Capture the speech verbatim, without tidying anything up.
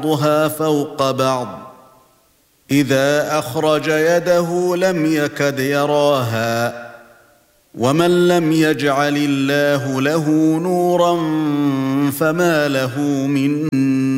بعضها فوق بعض إذا أخرج يده لم يكد يراها ومن لم يجعل الله له نورا فما له من